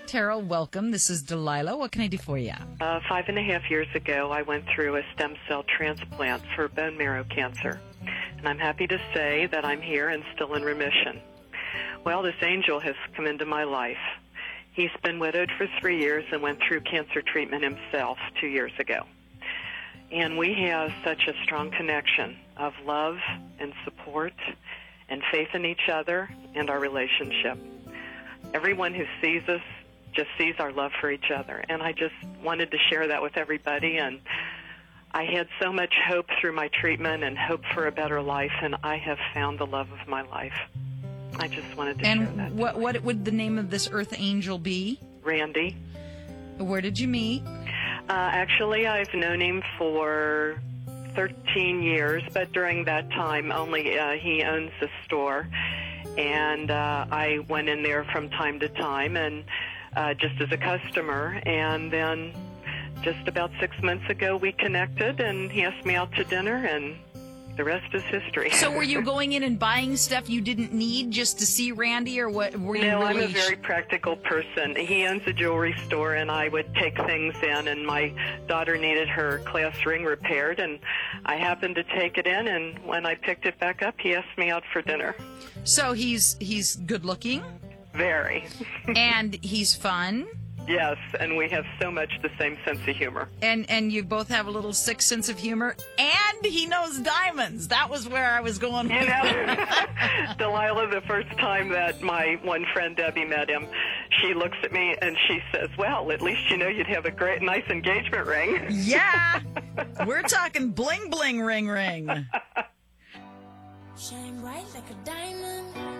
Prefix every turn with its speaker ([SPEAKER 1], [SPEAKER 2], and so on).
[SPEAKER 1] Tara, welcome. This is Delilah. What can I do for you?
[SPEAKER 2] 5.5 years ago, I went through a stem cell transplant for bone marrow cancer. And I'm happy to say that I'm here and still in remission. Well, this angel has come into my life. He's been widowed for 3 years and went through cancer treatment himself 2 years ago. And we have such a strong connection of love and support and faith in each other and our relationship. Everyone who sees us just sees our love for each other. And I just wanted to share that with everybody. And I had so much hope through my treatment and hope for a better life, and I have found the love of my life. I just wanted to share that.
[SPEAKER 1] And what would the name of this earth angel be?
[SPEAKER 2] Randy.
[SPEAKER 1] Where did you meet?
[SPEAKER 2] Actually, I've known him for 13 years, but during that time, only he owns a store, and I went in there from time to time, and just as a customer, and then just about 6 months ago, we connected, and he asked me out to dinner, and the rest is history.
[SPEAKER 1] So were you going in and buying stuff you didn't need just to see Randy, or what? Were you
[SPEAKER 2] No,
[SPEAKER 1] really...
[SPEAKER 2] I'm a very practical person. He owns a jewelry store, and I would take things in, and my daughter needed her class ring repaired, and I happened to take it in, and when I picked it back up, he asked me out for dinner.
[SPEAKER 1] So he's good-looking?
[SPEAKER 2] Very.
[SPEAKER 1] And he's fun?
[SPEAKER 2] Yes, and we have so much the same sense of humor.
[SPEAKER 1] And you both have a little sick sense of humor, and he knows diamonds. That was where I was going with
[SPEAKER 2] it. Delilah, the first time that my one friend Debbie met him, she looks at me and she says, well, at least you know you'd have a nice engagement ring.
[SPEAKER 1] Yeah, we're talking bling bling ring ring.
[SPEAKER 3] Shine bright like a diamond.